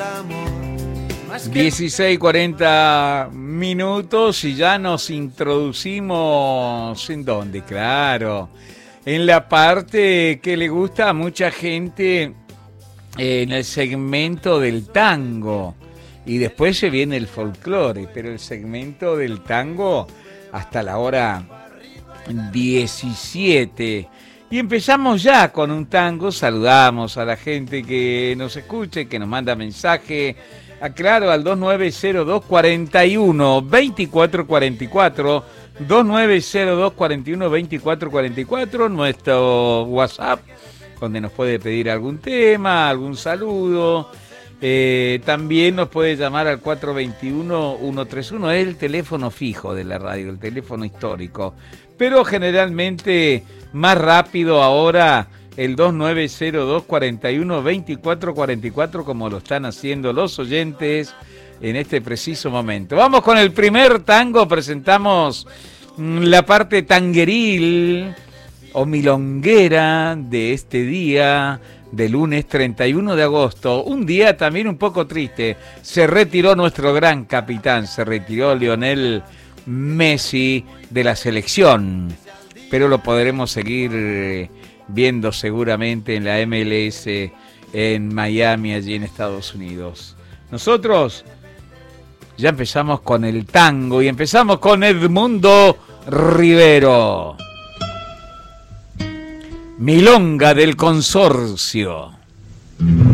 16:40 minutos y ya nos introducimos. ¿En dónde? Claro, en la parte que le gusta a mucha gente, en el segmento del tango. Y después se viene el folclore, pero el segmento del tango hasta la hora 17. Y empezamos ya con un tango. Saludamos a la gente que nos escuche, que nos manda mensaje. Aclaro al 2902-41-2444, 2902-41-2444, nuestro WhatsApp, donde nos puede pedir algún tema, algún saludo. También nos puede llamar al 421-131, es el teléfono fijo de la radio, el teléfono histórico. Pero generalmente más rápido ahora el 2902-41-2444, como lo están haciendo los oyentes en este preciso momento. Vamos con el primer tango. Presentamos la parte tangueril o milonguera de este día de lunes 31 de agosto. Un día también un poco triste. Se retiró nuestro gran capitán, se retiró Lionel Messi de la selección, pero lo podremos seguir viendo seguramente en la MLS en Miami, allí en Estados Unidos. Nosotros ya empezamos con el tango y empezamos con Edmundo Rivero. Milonga del Consorcio.